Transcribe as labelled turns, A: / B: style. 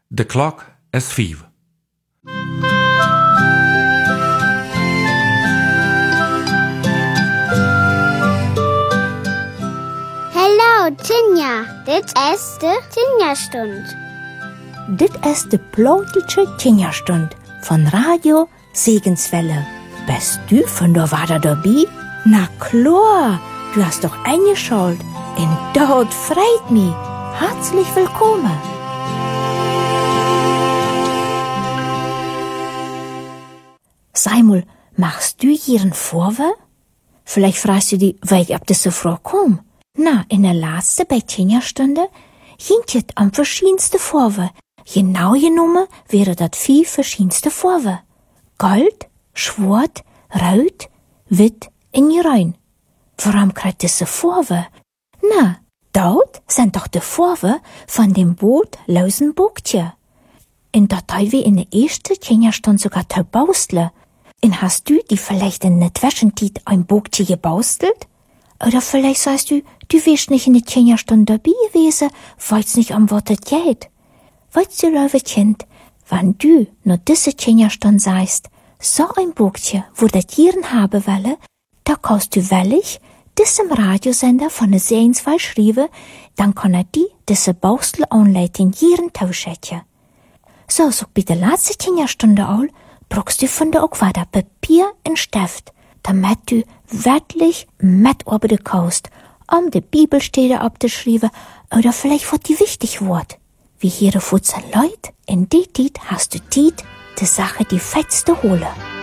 A: The clock is 5.
B: Hallo, Tinja. Dit is de Tinja-stund.
C: Dit is de plotische Tinja-stund von Radio Segenswelle. Bist du von der Wader dabei? Na klar, du hast doch eingeschaltet. Und dort freut mich. Herzlich willkommen. Sag mal, machst du hier einen Vorwurf? Vielleicht fragst du dich, wie ich auf diese Frage komme. Na, in der letzten bei Tinja-Stunde ging es um verschiedenste Vorwürfe. Genau genommen wäre das 5 verschiedenste Vorwürfe. Gold, schwarz, rot, wit und grün. Warum kriegt diese Vorwürfe? Na, dort sind doch die Vorwürfe von dem bootlosen Bootje. Und dort haben wir in der ersten Tinja-Stunde sogar bausteln. Und hast du die vielleicht in der Zwischenzeit ein Bootje gebaustelt? Oder vielleicht sagst du, du wärst nicht in der Tinja-Stunde dabei gewesen, weil's nicht am Wort geht. Weißt du, liebe Kind, wenn du nur diese Tinja-Stunde sagst, so ein Bootje, wo das Tieren haben wolle, da kannst du wellig diesem Radiosender von der Sehenswahl schreiben, dann kann die diese Baustel-Anleitung jeden tauschen. So bei der letzten Tinja-Stunde auch, brauchst du von der auch weiter Papier und Stift, damit du wirklich mitarbeiten kannst, um die Bibelstelle abzuschreiben oder vielleicht was die wichtig wird. Wie hier 14 Leute, in die Zeit hast du Zeit, die Sache die Fett zu holen.